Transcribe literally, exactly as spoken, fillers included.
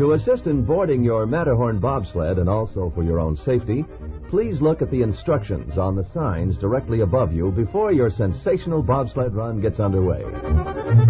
To assist in boarding your Matterhorn bobsled and also for your own safety, please look at the instructions on the signs directly above you before your sensational bobsled run gets underway.